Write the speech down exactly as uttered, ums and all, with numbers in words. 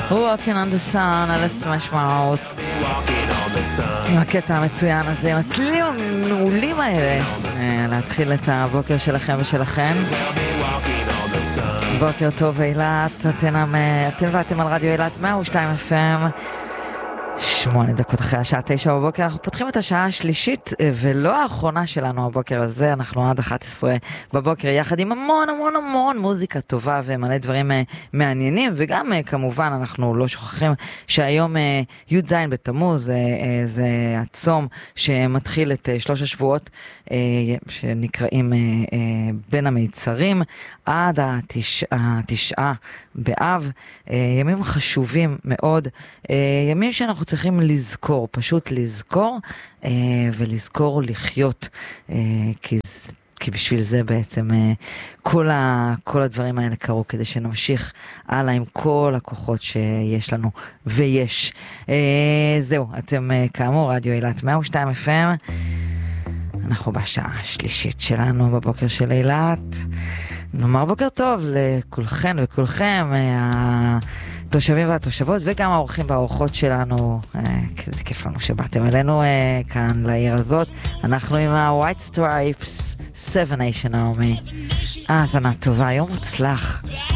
Walking on the sun על הסמש מאוס עם הקטע המצוין הזה, עם הצלילים המעולים האלה, להתחיל את הבוקר שלכם ושלכן. בוקר טוב אילת, אתם, אתם ואתם על רדיו אילת מאה ושתיים אף אם, שמונה דקות אחרי השעה תשע בבוקר. אנחנו פותחים את השעה השלישית ולא האחרונה שלנו הבוקר הזה. אנחנו עד אחת עשרה בבוקר יחד עם המון המון המון מוזיקה טובה ומלא דברים מעניינים, וגם כמובן אנחנו לא שוכחים שהיום י' ז' בתמוז זה הצום שמתחיל את שלוש השבועות שנקראים בין המיצרים עד התשעה באב. ימים חשובים מאוד, ימים שאנחנו צריכים לזכור, פשוט לזכור ולזכור לחיות, כי כי בשביל זה בעצם כל ה, כל הדברים האלה קרו, כדי שנמשיך הלאה עם כל הכוחות שיש לנו ויש. זהו, אתם כאמור רדיו אילת מאה ושתיים אף אם. אנחנו בשעה השלישית שלנו בבוקר של אילת. נאמר בוקר טוב לכולכן וכולכם, התושבים והתושבות וגם האורחים והאורחות שלנו. זה כיף לנו שבאתם אלינו כאן לעיר הזאת. אנחנו עם ה-White Stripes, Seven Nation Army. האזנה טובה, יום מוצלח.